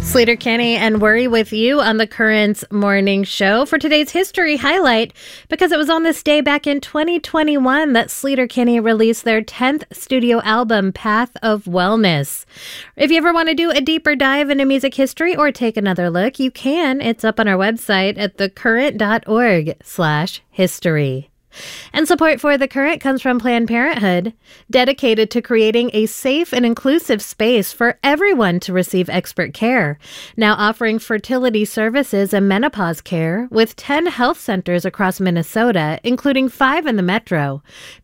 Sleater-Kinney and Worry with you on the Currents Morning Show for today's history highlight, because it was on this day back in 2021 that Sleater-Kinney released their 10th studio album, Path of Wellness. If you ever want to do a deeper dive into music history or take another look, you can. It's up on our website at thecurrent.org/history. And support for The Current comes from Planned Parenthood, dedicated to creating a safe and inclusive space for everyone to receive expert care. Now offering fertility services and menopause care with 10 health centers across Minnesota, including 5 in the metro.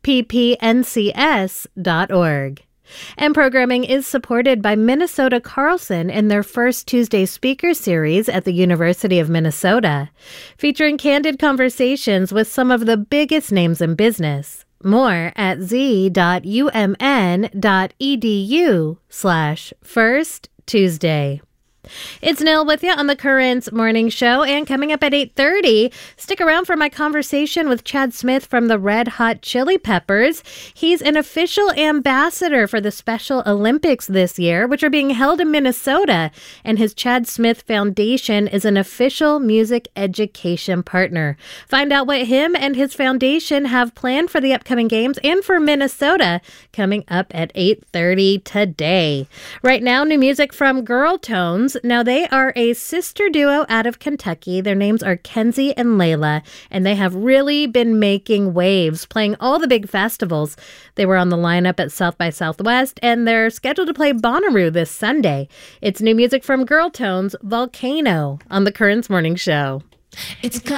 ppncs.org. And programming is supported by Minnesota Carlson in their first Tuesday speaker series at the University of Minnesota, featuring candid conversations with some of the biggest names in business. More at z.umn.edu/First Tuesday. It's Nil with you on the Currents Morning Show, and coming up at 8:30, stick around for my conversation with Chad Smith from the Red Hot Chili Peppers. He's an official ambassador for the Special Olympics this year, which are being held in Minnesota, and his Chad Smith Foundation is an official music education partner. Find out what him and his foundation have planned for the upcoming games and for Minnesota coming up at 8:30 today. Right now, new music from Girl Tones. Now, they are a sister duo out of Kentucky. Their names are Kenzie and Layla, and they have really been making waves, playing all the big festivals. They were on the lineup at South by Southwest, and they're scheduled to play Bonnaroo this Sunday. It's new music from Girl Tones, Volcano, on the Currents Morning Show. It's